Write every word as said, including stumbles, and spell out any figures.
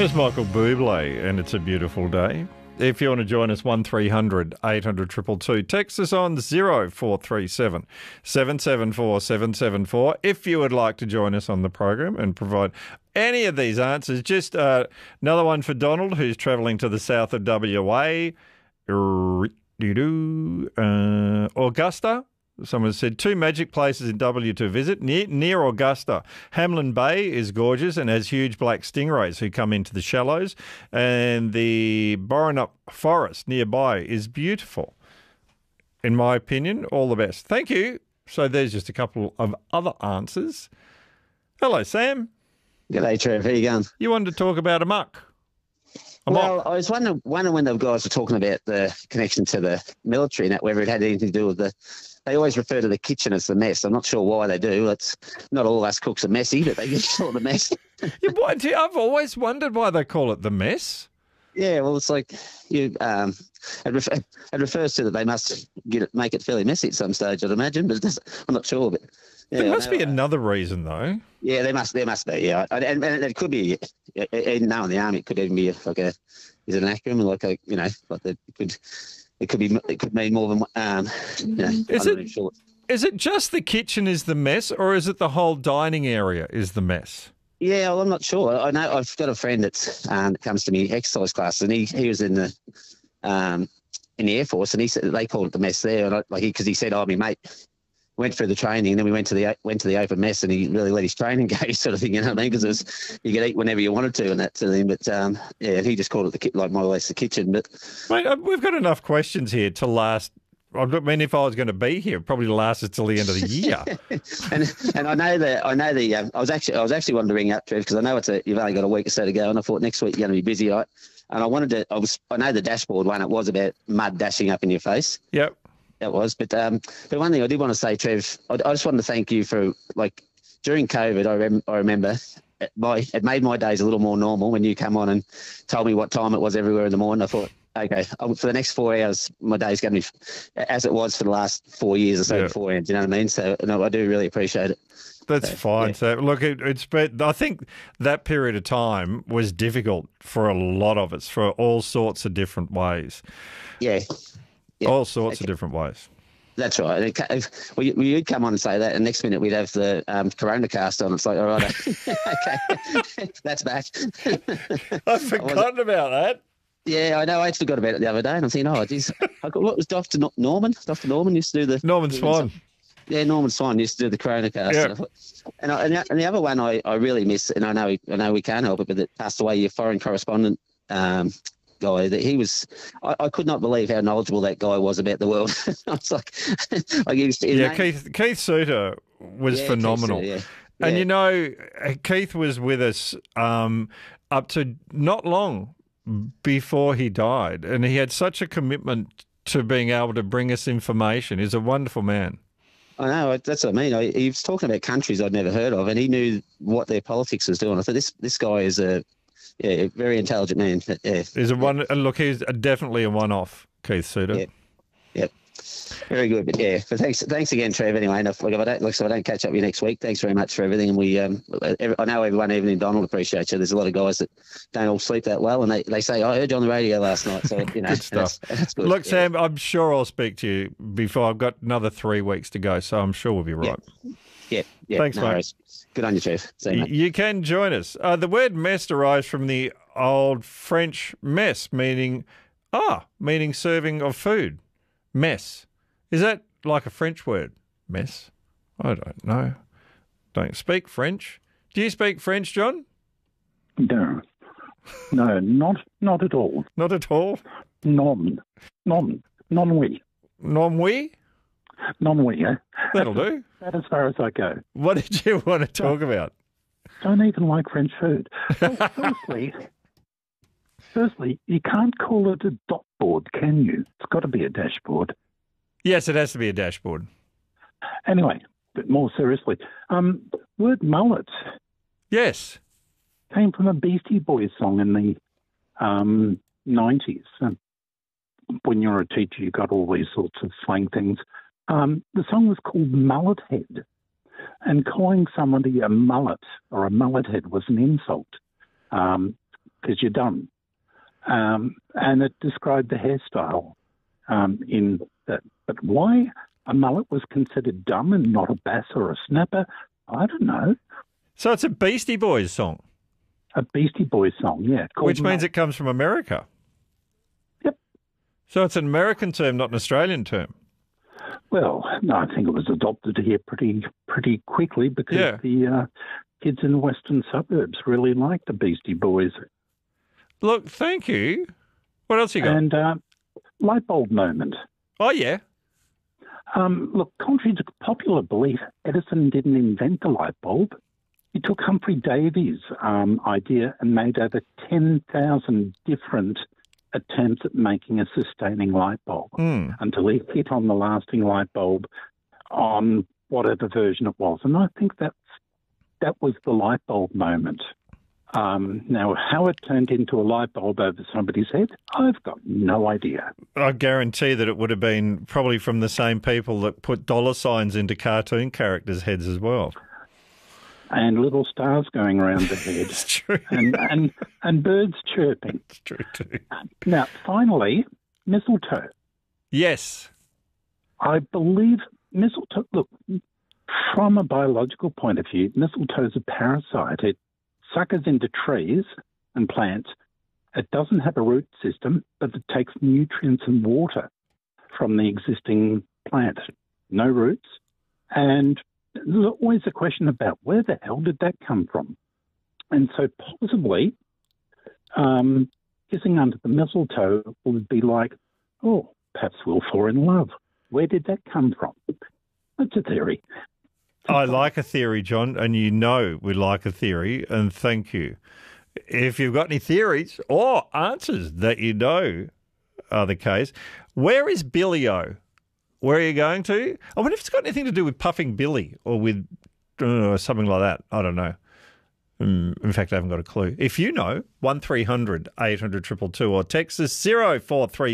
It's Michael Bublé, and it's a beautiful day. If you want to join us, one three hundred eight hundred two two two. Text us on zero four three seven seven seven four seven seven four if you would like to join us on the program and provide any of these answers. Just uh, another one for Donald, who's travelling to the south of W A. Uh, Augusta. Someone said two magic places in W to visit near, near Augusta. Hamlin Bay is gorgeous and has huge black stingrays who come into the shallows, and the Borenup Forest nearby is beautiful. In my opinion, all the best. Thank you. So there's just a couple of other answers. Hello, Sam. G'day, Trev. How you going? You wanted to talk about a muck. A well, mock. I was wondering, wondering when the guys were talking about the connection to the military and that, whether it had anything to do with the. They always refer to the kitchen as the mess. I'm not sure why they do. It's not all us cooks are messy, but they just call it the mess. Yeah, why do you, I've always wondered why they call it the mess. Yeah, well, it's like you. Um, it, refer, it refers to that they must get it, make it fairly messy at some stage, I'd imagine, but it doesn't, I'm not sure. But yeah, there must know, be another reason, though. Yeah, there must. There must be. Yeah, and, and, and it could be. Even now in the army, it could even be like a. Is it an acronym like a? You know, like the, it could. It could be. It could mean more than. Um, you know, is I'm it? not sure. Is it just the kitchen is the mess, or is it the whole dining area is the mess? Yeah, well, I'm not sure. I know I've got a friend that's um, that comes to me exercise class, and he, he was in the um, in the Air Force, and he said they called it the mess there, and I, like because he, he said, "Oh, my mate went through the training, and then we went to the went to the open mess, and he really let his training go, sort of thing." You know what I mean? Because you could eat whenever you wanted to, and that sort of thing. But um, yeah, he just called it the ki- like more or less the kitchen. But Mate, we've got enough questions here to last. I mean, if I was going to be here, probably last us till the end of the year. and and I know that I know the um, I was actually I was actually wanting to ring up, Trev, because I know it's a you've only got a week or so to go, and I thought next week you're going to be busy, right? And I wanted to I was I know the dashboard one, it was about mud dashing up in your face. Yep. That was, but um, but one thing I did want to say, Trev, I, I just wanted to thank you for like during COVID. I rem- I remember it, my it made my days a little more normal when you come on and told me what time it was everywhere in the morning. I thought, okay, I'll, for the next four hours, my day's going to be as it was for the last four years or so Yeah. beforehand. Do you know what I mean? So no, I do really appreciate it. That's So, fine. yeah. So, look, it, it's. But I think that period of time was difficult for a lot of us, for all sorts of different ways. Yeah. Yeah. All sorts Okay. of different ways. That's right. It ca- if- Well, you- you'd come on and say that, and next minute we'd have the um, Corona cast on. It's like, all right, okay, that's back. I've forgotten about that. Yeah, I know. I forgot about it the other day, and I'm thinking, oh, geez, I got, what was Doctor No- Norman? Doctor Norman used to do the Norman Swan. Yeah, Norman Swan used to do the Corona cast. Yeah. And, I thought, and, I, and, the, and the other one I, I really miss, and I know I know we can't help it, but that passed away, your foreign correspondent um, guy. That he was, I, I could not believe how knowledgeable that guy was about the world. I was like, like he was, his Yeah, name- Keith Keith Suter was Yeah, Keith phenomenal. Suter, yeah. And Yeah. you know, Keith was with us um, up to not long before he died, and he had such a commitment to being able to bring us information. He's a wonderful man. I know, that's what I mean. I, he was talking about countries I'd never heard of, and he knew what their politics was doing. I thought this this guy is a yeah, very intelligent man. Yeah, He's a one. and Look, he's definitely a one-off, Keith Suter. Yeah. Yep. Very good. But yeah, but thanks thanks again, Trev. Anyway, and if, like, if I don't, like, so I don't catch up with you next week, thanks very much for everything. And we, um, every, I know everyone, even in Donald, appreciates you. There's a lot of guys that don't all sleep that well, and they, they say, I heard you on the radio last night. So, you know, Good stuff. That's, that's good. Look, yeah. Sam, I'm sure I'll speak to you before. I've got another three weeks to go, so I'm sure we'll be right. Yeah, yeah. Thanks, no mate. worries. Good on you, Trev. See you, Y- mate. You can join us. Uh, the word mess derives from the old French mess, meaning, ah, meaning serving of food. Mess. Is that like a French word? Mess? I don't know. Don't speak French. Do you speak French, John? No, no, not not at all. Not at all. Non, non, non oui, Non oui? non oui. Eh? That'll do. That's as far as I go. What did you want to talk about? Don't even like French food. Well, firstly, firstly, you can't call it a dot board, can you? It's got to be a dashboard. Yes, it has to be a dashboard. Anyway, but more seriously, um, word mullet Yes. came from a Beastie Boys song in the um, nineties. Um, when you're a teacher, you got all these sorts of slang things. Um, the song was called Mullet Head, and calling somebody a mullet or a mullet head was an insult. Um, because you're done. Um, and it described the hairstyle um, in that. But why a mullet was considered dumb and not a bass or a snapper, I don't know. So it's a Beastie Boys song? A Beastie Boys song, yeah. Which means it comes from America? Yep. So it's an American term, not an Australian term? Well, no, I think it was adopted here pretty pretty quickly because Yeah. the uh, kids in the western suburbs really like the Beastie Boys. Look, thank you. What else you got? And uh, light bulb moment. Oh, yeah. Um, look, contrary to popular belief, Edison didn't invent the light bulb. He took Humphrey Davy's um, idea and made over ten thousand different attempts at making a sustaining light bulb Mm. until he hit on the lasting light bulb on whatever version it was. And I think that's, that was the light bulb moment. Um, now, how it turned into a light bulb over somebody's head, I've got no idea. I guarantee that it would have been probably from the same people that put dollar signs into cartoon characters' heads as well. And little stars going around the head. It's true. and, and, and birds chirping. It's true too. Now, finally, mistletoe. Yes. I believe mistletoe, look, from a biological point of view, mistletoe is a parasite. It suckers into trees and plants. It doesn't have a root system, but it takes nutrients and water from the existing plant. No roots. And there's always a question about where the hell did that come from? And so possibly um, kissing under the mistletoe would be like, oh, perhaps we'll fall in love. Where did that come from? That's a theory. I like a theory, John, and you know we like a theory, and thank you. If you've got any theories or answers that you know are the case, where is Billy-O? Where are you going to? I wonder if it's got anything to do with Puffing Billy or with uh, something like that. I don't know. Um, in fact, I haven't got a clue. If you know, one three hundred eight hundred two two two or text us zero four three